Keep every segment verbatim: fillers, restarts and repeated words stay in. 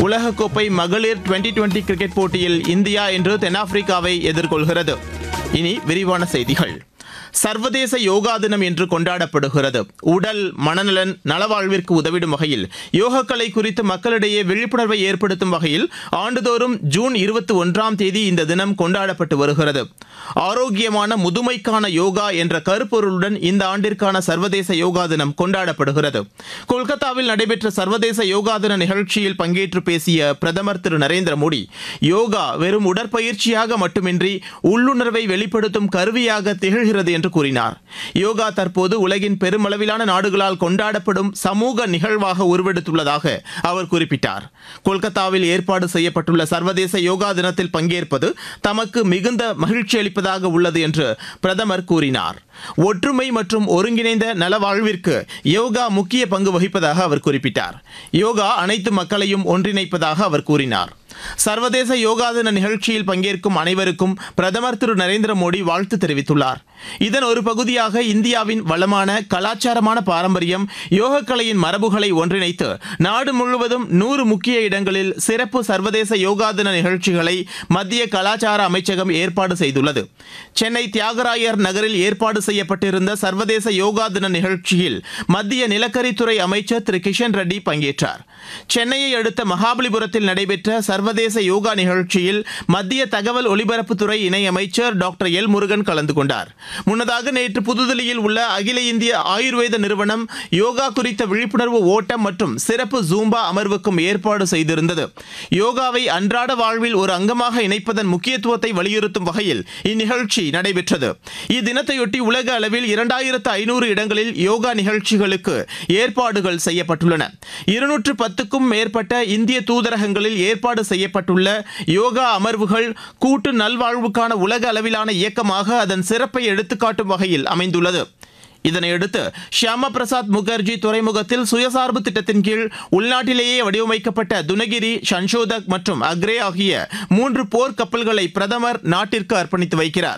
உலகக்கோப்பை மகளிர் twenty twenty cricket போட்டியில் இந்தியா இன்று தென்னாப்பிரிக்காவை எதிர்கொள்கிறது. இனி விரிவான செய்திகள். சர்வதேச யோகா தினம் இன்று கொண்டாடப்படுகிறது. உடல் மனநலன் நலவாழ்விற்கு உதவிடும் வகையில் யோகக்கலை குறித்து மக்களிடையே விழிப்புணர்வை ஏற்படுத்தும் வகையில் ஆண்டுதோறும் ஜூன் இருபத்தி ஒன்றாம் தேதி இந்த தினம் கொண்டாடப்பட்டு வருகிறது. ஆரோக்கியமான முதுமைக்கான யோகா என்ற கருப்பொருளுடன் இந்த ஆண்டிற்கான சர்வதேச யோகா தினம் கொண்டாடப்படுகிறது. கொல்கத்தாவில் நடைபெற்ற சர்வதேச யோகா தின நிகழ்ச்சியில் பங்கேற்று பேசிய பிரதமர் திரு நரேந்திர மோடி, யோகா வெறும் உடற்பயிற்சியாக மட்டுமின்றி உள்ளுணர்வை வெளிப்படுத்தும் கருவியாக திகழ்கிறது என்று கூறினார். யோகா தற்போது உலகின் பெருமளவிலான நாடுகளால் கொண்டாடப்படும் சமூக நிகழ்வாக உருவெடுத்துள்ளதாக அவர் குறிப்பிட்டார். கொல்கத்தாவில் ஏற்பாடு செய்யப்பட்டுள்ள சர்வதேச யோகா தினத்தில் பங்கேற்பது தமக்கு மிகுந்த மகிழ்ச்சி அளிப்பதாக உள்ளது என்று பிரதமர் கூறினார். ஒற்றுமை மற்றும் ஒருங்கிணைந்த நலவாழ்விற்கு யோகா முக்கிய பங்கு வகிப்பதாக அவர் குறிப்பிட்டார். யோகா அனைத்து மக்களையும் ஒன்றிணைப்பதாக அவர் கூறினார். சர்வதேச யோகா தின நிகழ்ச்சியில் பங்கேற்கும் அனைவருக்கும் பிரதமர் திரு நரேந்திர மோடி வாழ்த்து தெரிவித்துள்ளார். இதன் ஒரு பகுதியாக இந்தியாவின் வளமான கலாச்சாரமான பாரம்பரியம், யோகக்கலையின் மரபுகளை ஒன்றிணைத்து நாடு முழுவதும் நூறு முக்கிய இடங்களில் சிறப்பு சர்வதேச யோகா தின நிகழ்ச்சிகளை மத்திய கலாச்சார அமைச்சகம் ஏற்பாடு செய்துள்ளது. சென்னை தியாகராயர் நகரில் ஏற்பாடு செய்யப்பட்டிருந்த சர்வதேச யோகா தின நிகழ்ச்சியில் மத்திய நிலக்கரித்துறை அமைச்சர் திரு கிஷன் ரெட்டி பங்கேற்றார். சென்னையை அடுத்த மகாபலிபுரத்தில் நடைபெற்ற சர்வதேச யோகா நிகழ்ச்சியில் மத்திய தகவல் ஒலிபரப்புத்துறை இணையமைச்சர் டாக்டர் எல் முருகன் கலந்து கொண்டார். முன்னதாக நேற்று புதுதில்லியில் உள்ள அகில இந்திய ஆயுர்வேத நிறுவனம் யோகா குறித்த விழிப்புணர்வு ஓட்டம் மற்றும் சிறப்பு ஜூம்பா அமர்வுக்கும் ஏற்பாடு செய்திருந்தது. யோகாவை அன்றாட வாழ்வில் ஒரு அங்கமாக இணைப்பதன் முக்கியத்துவத்தை வலியுறுத்தும் வகையில் இந்நிகழ்ச்சி நடைபெற்றது. இத்தினத்தையொட்டி உலக அளவில் இரண்டாயிரத்து ஐநூறு இடங்களில் யோகா நிகழ்ச்சிகளுக்கு ஏற்பாடுகள் செய்யப்பட்டுள்ளன. இருநூற்று பத்துக்கும் மேற்பட்ட இந்திய தூதரகங்களில் ஏற்பாடு செய்யப்பட்டுள்ள யோகா அமர்வுகள் கூட்டு நல்வாழ்வுக்கான உலக அளவிலான இயக்கமாக அதன் சிறப்பை எடுத்துக்காட்டும் வகையில் அமைந்துள்ளது. இதனையடுத்து ஷியாமா பிரசாத் முகர்ஜி துறைமுகத்தில் சுயசார்பு திட்டத்தின் கீழ் உள்நாட்டிலேயே வடிவமைக்கப்பட்ட துனகிரி, சன்ஷோதக் மற்றும் அக்ரே ஆகிய மூன்று போர் கப்பல்களை பிரதமர் நாட்டிற்கு அர்ப்பணித்து வைக்கிறார்.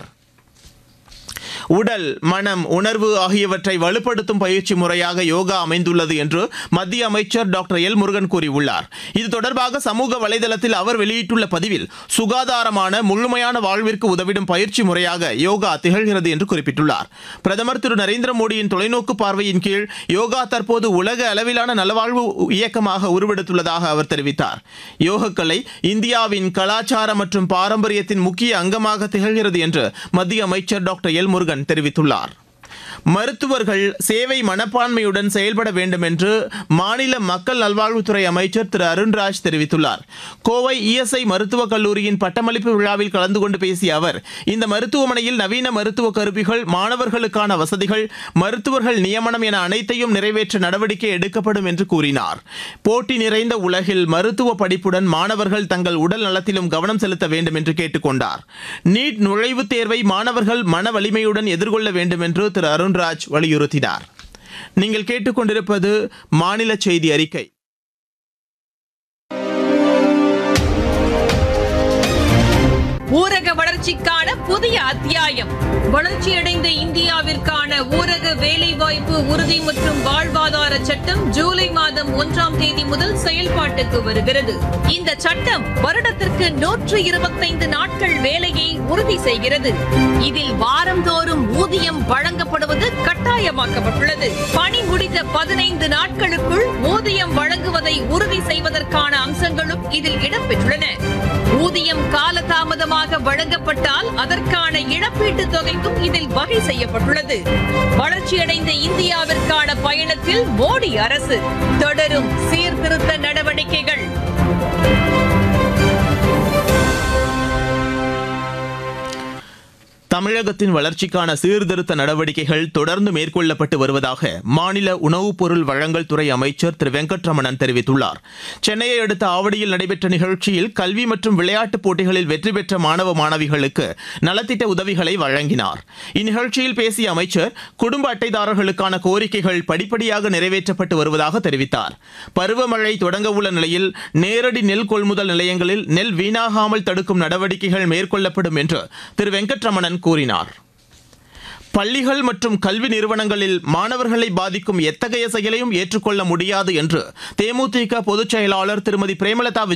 உடல் மனம் உணர்வு ஆகியவற்றை வலுப்படுத்தும் பயிற்சி முறையாக யோகா அமைந்துள்ளது என்று மத்திய அமைச்சர் டாக்டர் எல் முருகன் கூறியுள்ளார். இது தொடர்பாக சமூக வலைதளத்தில் அவர் வெளியிட்டுள்ள பதிவில், சுகாதாரமான முழுமையான வாழ்விற்கு உதவிடும் பயிற்சி முறையாக யோகா திகழ்கிறது என்று குறிப்பிட்டுள்ளார். பிரதமர் திரு நரேந்திர மோடியின் தொலைநோக்கு பார்வையின் கீழ் யோகா தற்போது உலக அளவிலான நலவாழ்வு இயக்கமாக உருவெடுத்துள்ளதாக அவர் தெரிவித்தார். யோகக்கலை இந்தியாவின் கலாச்சார மற்றும் பாரம்பரியத்தின் முக்கிய அங்கமாக திகழ்கிறது என்று மத்திய அமைச்சர் டாக்டர் எல் முருகன் தெரிவித்துள்ளார். மருத்துவர்கள் சேவை மனப்பான்மையுடன் செயல்பட வேண்டும் என்று மாநில மக்கள் நல்வாழ்வுத்துறை அமைச்சர் திரு அருண்ராஜ் தெரிவித்துள்ளார். கோவை இஎஸ்ஐ மருத்துவக் கல்லூரியின் பட்டமளிப்பு விழாவில் கலந்து கொண்டு பேசிய அவர், இந்த மருத்துவமனையில் நவீன மருத்துவ கருவிகள், மாணவர்களுக்கான வசதிகள், மருத்துவர்கள் நியமனம் என அனைத்தையும் நிறைவேற்ற நடவடிக்கை எடுக்கப்படும் என்று கூறினார். போட்டி நிறைந்த உலகில் மருத்துவ படிப்புடன் மாணவர்கள் தங்கள் உடல் நலத்திலும் கவனம் செலுத்த வேண்டும் என்று கேட்டுக் கொண்டார். நீட் நுழைவுத் தேர்வை மாணவர்கள் மன வலிமையுடன் எதிர்கொள்ள வேண்டும் என்று திரு அருண் ராஜ் வலியுறுத்தினார். நீங்கள் கேட்டுக்கொண்டிருப்பது மாநில செய்தி அறிக்கை. ஊரக வளர்ச்சிக்கான புதிய அத்தியாயம். வளர்ச்சியடைந்த இந்தியாவிற்கான ஊரக வேலைவாய்ப்பு உறுதி மற்றும் வாழ்வாதார சட்டம் ஜூலை மாதம் ஒன்றாம் தேதி முதல் செயல்பாட்டுக்கு வருகிறது. இந்த சட்டம் வருடத்திற்கு நூற்று இருபத்தைந்து நாட்கள் வேலையை உறுதி செய்கிறது. இதில் வாரந்தோறும் ஊதியம் வழங்கப்படுவது கட்டாயமாக்கப்பட்டுள்ளது. பணி முடிந்த பதினைந்து நாட்களுக்குள் ஊதியம் வழங்குவதை உறுதி செய்வதற்கான அம்சங்களும் இதில் இடம்பெற்றுள்ளன. ஊதியம் காலதாமதமாக வழங்கப்பட்டால் அதற்கான இழப்பீட்டுத் தொகைக்கும் இதில் வகை செய்யப்பட்டுள்ளது. வளர்ச்சியடைந்த இந்தியாவிற்கான பயணத்தில் மோடி அரசு தொடரும் சீர்திருத்த நடவடிக்கைகள். தமிழகத்தின் வளர்ச்சிக்கான சீர்திருத்த நடவடிக்கைகள் தொடர்ந்து மேற்கொள்ளப்பட்டு வருவதாக மாநில உணவுப் பொருள் வழங்கல் துறை அமைச்சர் திரு வெங்கட்ரமணன் தெரிவித்துள்ளார். சென்னையை அடுத்த ஆவடியில் நடைபெற்ற நிகழ்ச்சியில் கல்வி மற்றும் விளையாட்டுப் போட்டிகளில் வெற்றி பெற்ற மாணவ மாணவிகளுக்கு நலத்திட்ட உதவிகளை வழங்கினார். இந்நிகழ்ச்சியில் பேசிய அமைச்சர், குடும்ப அட்டைதாரர்களுக்கான கோரிக்கைகள் படிப்படியாக நிறைவேற்றப்பட்டு வருவதாக தெரிவித்தார். பருவமழை தொடங்க உள்ள நிலையில் நேரடி நெல் கொள்முதல் நிலையங்களில் நெல் வீணாகாமல் தடுக்கும் நடவடிக்கைகள் மேற்கொள்ளப்படும் என்று திரு வெங்கட்ரமணன் கூறினார். பள்ளிகள் மற்றும் கல்வி நிறுவனங்களில் மாணவர்களை பாதிக்கும் எத்தகைய செயலையும் ஏற்றுக்கொள்ள முடியாது என்று தேமுதிக பொதுச் செயலாளர் திருமதி பிரேமலதா